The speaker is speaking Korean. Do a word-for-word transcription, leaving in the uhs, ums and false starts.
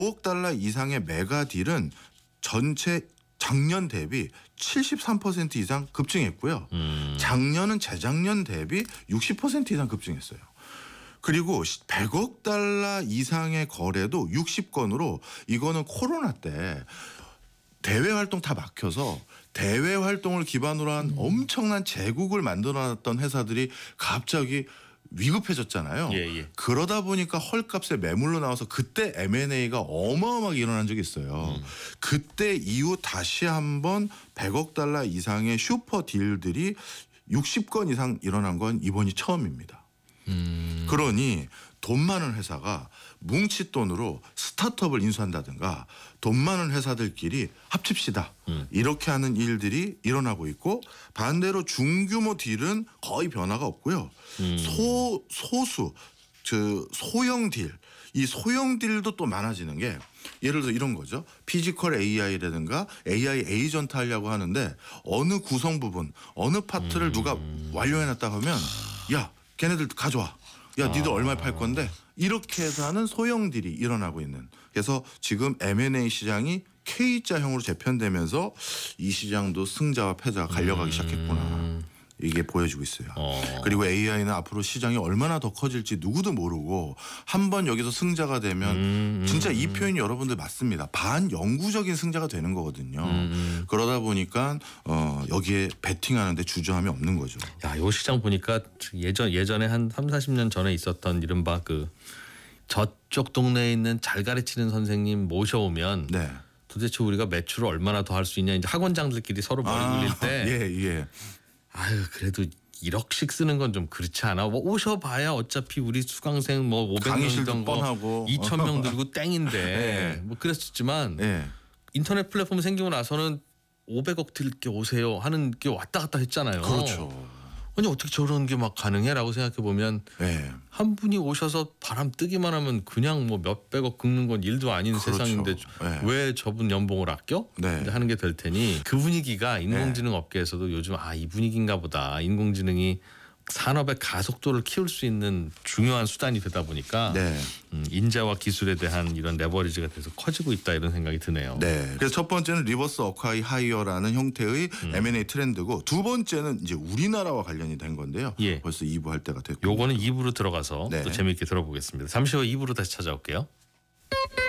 오억 달러 이상의 메가 딜은 전체 작년 대비 칠십삼 퍼센트 이상 급증했고요. 음. 작년은 재작년 대비 육십 퍼센트 이상 급증했어요. 그리고 백억 달러 이상의 거래도 육십 건으로 이거는 코로나 때 대외 활동 다 막혀서 대외 활동을 기반으로 한 음. 엄청난 제국을 만들어놨던 회사들이 갑자기 위급해졌잖아요. 예, 예. 그러다 보니까 헐값에 매물로 나와서 그때 엠 앤 에이가 어마어마하게 일어난 적이 있어요. 음. 그때 이후 다시 한번 백억 달러 이상의 슈퍼 딜들이 육십 건 이상 일어난 건 이번이 처음입니다. 음. 그러니 돈 많은 회사가 뭉칫돈으로 스타트업을 인수한다든가 돈 많은 회사들끼리 합칩시다. 음. 이렇게 하는 일들이 일어나고 있고 반대로 중규모 딜은 거의 변화가 없고요. 음. 소, 소수, 그 소형 딜. 이 소형 딜도 또 많아지는 게 예를 들어 이런 거죠. 피지컬 에이아이라든가 에이아이 에이전트 하려고 하는데 어느 구성 부분, 어느 파트를 음. 누가 완료해놨다 하면 야, 걔네들 가져와. 야, 니들 아. 얼마에 팔 건데? 이렇게 해서 하는 소형 딜이 일어나고 있는. 그래서 지금 엠 앤 에이 시장이 K자형으로 재편되면서 이 시장도 승자와 패자가 갈려가기 음. 시작했구나. 이게 보여지고 있어요. 어. 그리고 에이아이는 앞으로 시장이 얼마나 더 커질지 누구도 모르고 한번 여기서 승자가 되면 음. 진짜 이 표현이 여러분들 맞습니다. 반영구적인 승자가 되는 거거든요. 음. 그러다 보니까 어, 여기에 베팅하는데 주저함이 없는 거죠. 야, 이 시장 보니까 예전, 예전에 한 삼사십 년 전에 있었던 이른바 그 저쪽 동네에 있는 잘 가르치는 선생님 모셔오면 네. 도대체 우리가 매출을 얼마나 더 할 수 있냐 이제 학원장들끼리 서로 머리 아, 굴릴 때 예, 예. 아유 그래도 일억씩 쓰는 건 좀 그렇지 않아? 뭐 오셔봐야 어차피 우리 수강생 뭐 오백 명 들던 거 이천 명 들고 땡인데 네. 뭐 그랬었지만 네. 인터넷 플랫폼 생기고 나서는 오백억 들게 오세요 하는 게 왔다 갔다 했잖아요. 그렇죠. 아니 어떻게 저런 게 막 가능해라고 생각해 보면 네. 한 분이 오셔서 바람 뜨기만 하면 그냥 뭐 몇백억 긁는 건 일도 아닌 그렇죠. 세상인데 네. 왜 저분 연봉을 아껴? 네. 하는 게 될 테니 그 분위기가 인공지능 네. 업계에서도 요즘 아, 이 분위기인가 보다. 인공지능이 산업의 가속도를 키울 수 있는 중요한 수단이 되다 보니까 네. 음, 인재와 기술에 대한 이런 레버리지가 계속 커지고 있다 이런 생각이 드네요. 네. 그래서 첫 번째는 리버스 어콰이 하이어라는 형태의 음. 엠 앤 에이 트렌드고 두 번째는 이제 우리나라와 관련이 된 건데요. 예. 벌써 이 부 할 때가 됐고. 요거는 이 부로 들어가서 네. 또 재미있게 들어보겠습니다. 잠시 후 이 부로 다시 찾아올게요.